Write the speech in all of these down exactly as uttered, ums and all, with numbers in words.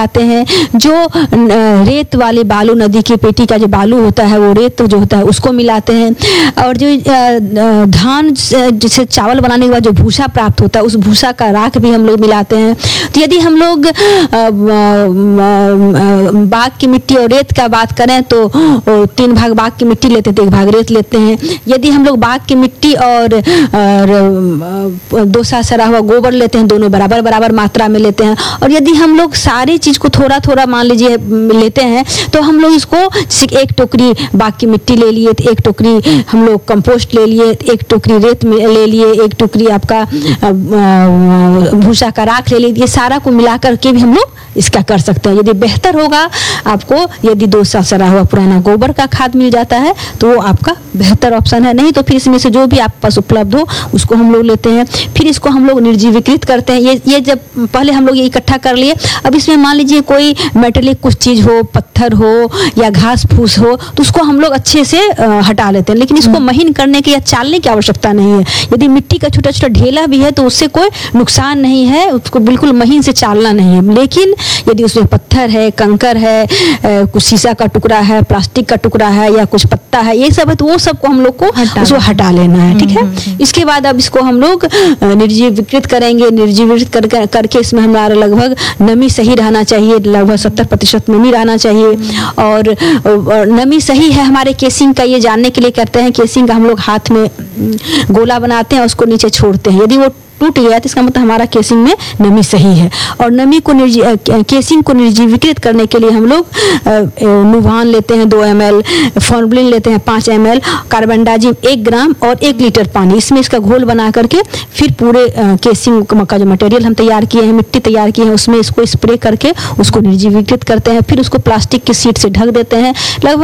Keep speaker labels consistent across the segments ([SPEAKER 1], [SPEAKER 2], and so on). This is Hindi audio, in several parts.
[SPEAKER 1] आते हैं। जो रेत वाले बालू, नदी की पेटी का जो बालू होता है वो रेत जो होता है उसको मिलाते हैं। और जो धान जिसे चावल बनाने के बाद जो भूसा प्राप्त होता है उस भूसा का राख भी हम लोग मिलाते हैं। तो यदि हम लोग बाग की मिट्टी और रेत का बात करें तो तीन भाग बाग की मिट्टी लेते हैं तो एक भाग रेत लेते हैं। यदि हम लोग बाग की मिट्टी और, और दो सा सरा हुआ गोबर लेते हैं, दोनों बराबर बराबर मात्रा में लेते हैं। और यदि हम लोग सारी चीज को थोड़ा थोड़ा मान लीजिए लेते हैं तो हम लोग इसको एक टोकरी बाग की मिट्टी ले लिए, एक टोकरी हम लोग कंपोस्ट ले लिए, एक टोकरी रेत ले लिए, एक टोकरी आपका भूसा का राख ले लिए। ये सारा को मिला करके भी हम लोग इसका कर सकते हैं। यदि बेहतर होगा आपको, यदि दो साल सड़ा हुआ पुराना गोबर का खाद मिल जाता है तो वो आपका बेहतर ऑप्शन है। नहीं तो फिर इसमें से जो भी आपके पास उपलब्ध हो उसको हम लोग लेते हैं। फिर इसको हम लोग निर्जीवीकृत करते हैं। ये ये जब पहले हम लोग ये इकट्ठा कर लिए, अब इसमें मान लीजिए कोई मेटेलिक कुछ चीज हो, पत्थर हो या घास फूस हो तो उसको हम लोग अच्छे से हटा लेते हैं। लेकिन इसको महीन करने की या चालने की आवश्यकता नहीं है। यदि मिट्टी का छोटा छोटा ढेला भी है तो उससे कोई नुकसान नहीं है, उसको बिल्कुल महीन से चालना नहीं है। लेकिन यदि उसमें पत्थर है, कंकर है, कुछ शीशा का टुकड़ा है, प्लास्टिक का टुकड़ा है या कुछ पत्ता है, ये सब है तो वो सबको हम लोग को उसको हटा लेना है। ठीक है। इसके बाद अब इसको हम लोग निर्जीवीकृत करेंगे। निर्जीवीकृत कर, करके इसमें हमारा लगभग नमी सही रहना चाहिए, लगभग सत्तर प्रतिशत नमी रहना चाहिए। और, और नमी सही है हमारे केसिंग का ये जानने के लिए करते हैं। केसिंग का हम लोग हाथ में गोला बनाते हैं, उसको नीचे छोड़ते हैं। यदि वो टूट गया तो इसका मतलब हमारा केसिंग में नमी सही है। और नमी को केसिंग को निर्जीवीकृत करने के लिए हम लोग नुभान लेते हैं दो एम एल, फॉर्मलिन लेते हैं पाँच एम एल, कार्बनडाजिम एक ग्राम और एक लीटर पानी, इसमें इसका घोल बना करके फिर पूरे केसिंग का जो मटेरियल हम तैयार किए हैं, मिट्टी तैयार की है, उसमें इसको स्प्रे करके उसको निर्जीवीकृत करते हैं। फिर उसको प्लास्टिक की शीट से ढक देते हैं।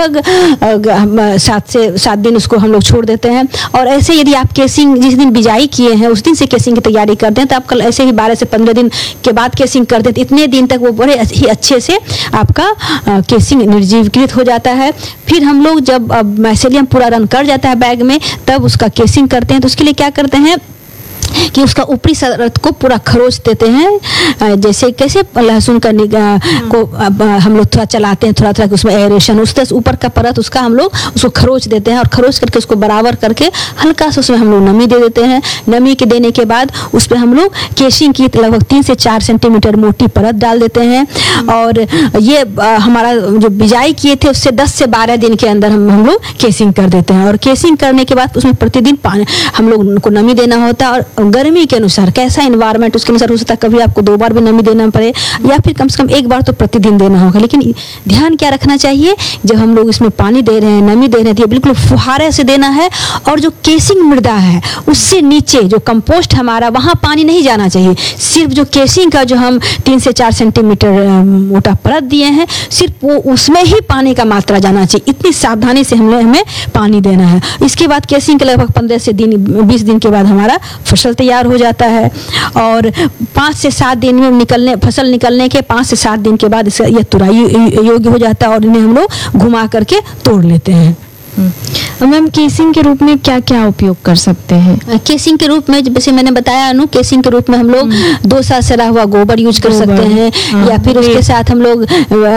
[SPEAKER 1] लगभग सात से सात दिन उसको हम लोग छोड़ देते हैं। और ऐसे यदि आप केसिंग जिस दिन बिजाई किए हैं उस दिन से केसिंग तैयारी करते हैं तो आप कल ऐसे ही बारह से पंद्रह दिन के बाद केसिंग करते हैं तो इतने दिन तक वो बड़े ही अच्छे से आपका केसिंग निर्जीवीकृत हो जाता है। फिर हम लोग जब माइसेलियम पूरा रन कर जाता है बैग में तब उसका केसिंग करते हैं। तो उसके लिए क्या करते हैं कि उसका ऊपरी परत को पूरा खरोच देते हैं। जैसे कैसे लहसुन का को हम लोग थोड़ा चलाते हैं, थोड़ा थोड़ा उसमें एरेशन, उस तरह ऊपर का परत उसका हम लोग उसको खरोच देते हैं। और खरोच करके उसको बराबर करके हल्का सा उसमें हम लोग नमी दे देते हैं। नमी के देने के बाद उस पर हम लोग केसिंग की लगभग तीन से चार सेंटीमीटर मोटी परत डाल देते हैं। और ये हमारा जो बिजाई किए थे उससे दस से बारह दिन के अंदर हम हम लोग केसिंग कर देते हैं। और केसिंग करने के बाद उसमें प्रतिदिन पानी हम लोग उनको नमी देना होता है। और गर्मी के अनुसार कैसा एनवायरनमेंट उसके अनुसार हो सकता है कभी आपको दो बार भी नमी देना पड़े या फिर कम से कम एक बार तो प्रतिदिन देना होगा। लेकिन ध्यान क्या रखना चाहिए, जब हम लोग इसमें पानी दे रहे हैं, नमी दे रहे हैं तो बिल्कुल फुहारे से देना है। और जो केसिंग मृदा है उससे नीचे जो कंपोस्ट हमारा वहाँ पानी नहीं जाना चाहिए। सिर्फ जो केसिंग का जो हम तीन से चार सेंटीमीटर मोटा परत दिए हैं सिर्फ वो उसमें ही पानी का मात्रा जाना चाहिए। इतनी सावधानी से हमें हमें पानी देना है। इसके बाद केसिंग के लगभग पंद्रह से दिन बीस दिन के बाद हमारा फसल तैयार हो जाता है। और पाँच से सात दिन में निकलने फसल निकलने के पाँच से सात दिन के बाद यह तुराई योग्य हो जाता है। और इन्हें हम लोग घुमा करके तोड़ लेते हैं।
[SPEAKER 2] मैम केसिंग के रूप में क्या क्या उपयोग कर सकते हैं?
[SPEAKER 1] केसिंग के रूप में जैसे मैंने बताया अनु, केसिंग के रूप में हम लोग दो साल सड़ा हुआ गोबर यूज कर सकते हैं। हाँ, या फिर उसके साथ हम लोग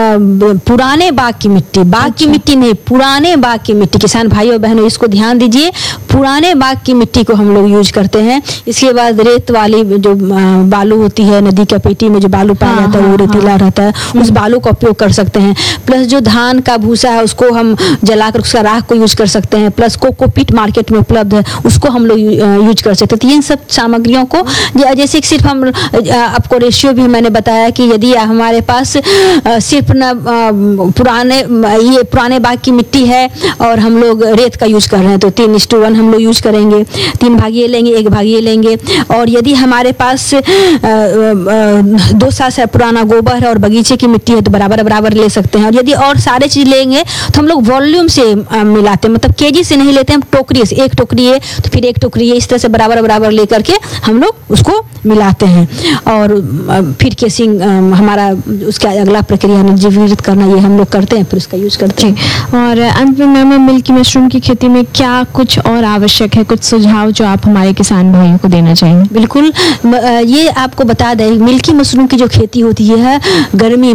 [SPEAKER 1] पुराने बाग की मिट्टी, बाग अच्छा। की मिट्टी नहीं, पुराने बाग की मिट्टी, किसान भाइयों बहनों इसको ध्यान दीजिए, पुराने बाग की मिट्टी को हम लोग यूज करते हैं। इसके बाद रेत वाली जो बालू होती है, नदी का पेटी में जो बालू पाया जाता है वो रेतीला रहता है, उस बालू का उपयोग कर सकते हैं। प्लस जो धान का भूसा है उसको हम जलाकर उसका राख को यूज कर सकते हैं। प्लस कोकोपीट मार्केट में उपलब्ध है उसको हम लोग यूज कर सकते हैं। तो इन सब सामग्रियों को जैसे कि सिर्फ हम आपको रेशियो भी मैंने बताया कि यदि हमारे पास सिर्फ न पुराने ये पुराने बाग की मिट्टी है और हम लोग रेत का यूज कर रहे हैं तो तीन इस टू वन हम लोग यूज करेंगे, तीन भाग ये लेंगे एक भाग ये लेंगे। और यदि हमारे पास दो साल से पुराना गोबर है और बगीचे की मिट्टी है तो बराबर बराबर ले सकते हैं। और यदि और सारे चीज लेंगे तो हम लोग वॉल्यूम से मिलाते हैं, मतलब केजी से नहीं लेते हैं, टोकरी से, एक टोकरी है तो फिर एक टोकरी है, इस तरह से बराबर बराबर लेकर के हम लोग उसको मिलाते हैं। और फिर केसिंग हमारा उसका अगला प्रक्रिया निर्जीवीकृत करना ये हम लोग करते हैं, फिर उसका यूज करते हैं।
[SPEAKER 2] और अंत में मैम मिल्की मशरूम की खेती में क्या कुछ और आवश्यक है, कुछ सुझाव जो आप हमारे किसान भाइयों को देना चाहेंगे?
[SPEAKER 1] बिल्कुल, ये आपको बता दें मिल्की मशरूम की जो खेती होती है गर्मी